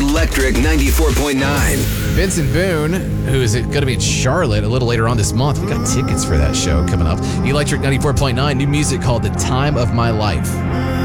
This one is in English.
Electric 94.9. Vincent Boone, who is going to be in Charlotte a little later on this month. We got tickets for that show coming up. Electric 94.9, new music called The Time of My Life.